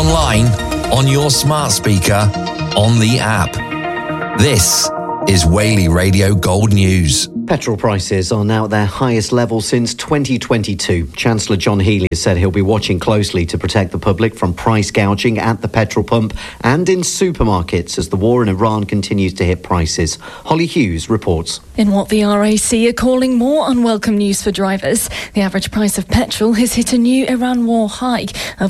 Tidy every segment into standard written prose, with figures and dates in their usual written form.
online, on your smart speaker, on the app. This is Whaley Radio Gold News. Petrol prices are now at their highest level since 2022. Chancellor John Healey has said he'll be watching closely to protect the public from price gouging at the petrol pump and in supermarkets as the war in Iran continues to hit prices. Holly Hughes reports. In what the RAC are calling more unwelcome news for drivers, the average price of petrol has hit a new Iran war high of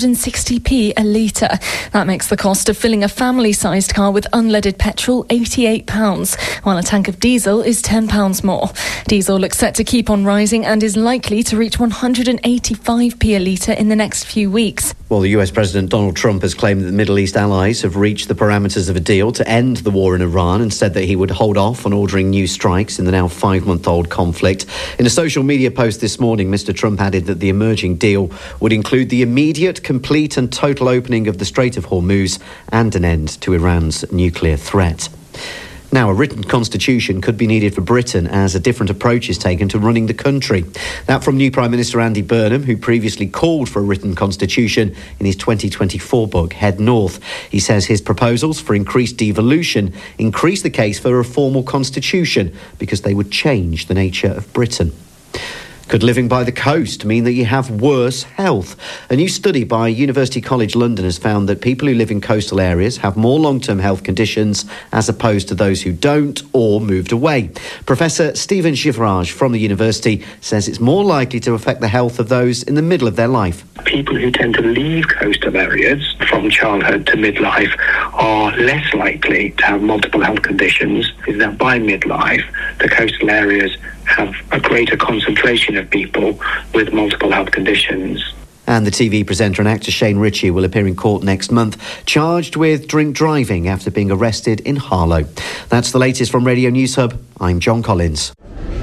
160p a litre. That makes the cost of filling a family-sized car with unleaded petrol £88, while a tank of diesel is £10 more. Diesel looks set to keep on rising and is likely to reach 185p a litre in the next few weeks. Well, the US President Donald Trump has claimed that the Middle East allies have reached the parameters of a deal to end the war in Iran and said that he would hold off on ordering new strikes in the now 5-month-old conflict. In a social media post this morning, Mr. Trump added that the emerging deal would include the immediate, complete and total opening of the Strait of Hormuz and an end to Iran's nuclear threat. Now, a written constitution could be needed for Britain as a different approach is taken to running the country. That from new Prime Minister Andy Burnham, who previously called for a written constitution in his 2024 book, Head North. He says his proposals for increased devolution increase the case for a formal constitution because they would change the nature of Britain. Could living by the coast mean that you have worse health? A new study by University College London has found that people who live in coastal areas have more long-term health conditions as opposed to those who don't or moved away. Professor Stephen Shivraj from the university says it's more likely to affect the health of those in the middle of their life. People who tend to leave coastal areas from childhood to midlife are less likely to have multiple health conditions. Is that by midlife, the coastal areas have a greater concentration of people with multiple health conditions. And the TV presenter and actor Shane Ritchie will appear in court next month, charged with drink driving after being arrested in Harlow. That's the latest from Radio News Hub. I'm John Collins.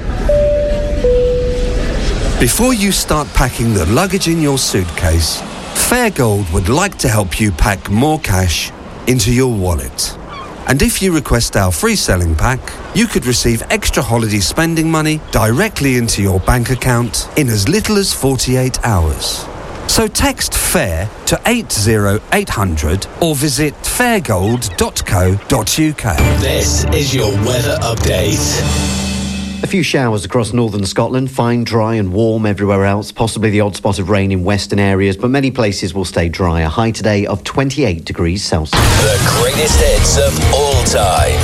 Before you start packing the luggage in your suitcase, Fairgold would like to help you pack more cash into your wallet. And if you request our free selling pack, you could receive extra holiday spending money directly into your bank account in as little as 48 hours. So text FAIR to 80800 or visit fairgold.co.uk. This is your weather update. A few showers across northern Scotland, fine, dry and warm everywhere else, possibly the odd spot of rain in western areas, but many places will stay dry. A high today of 28 degrees Celsius. The greatest hits of all time.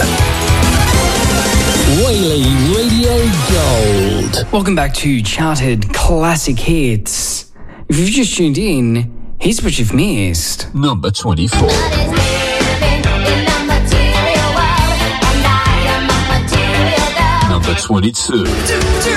Whaley Radio Gold. Welcome back to Charted Classic Hits. If you've just tuned in, here's what you've missed. Number 24. Number 22.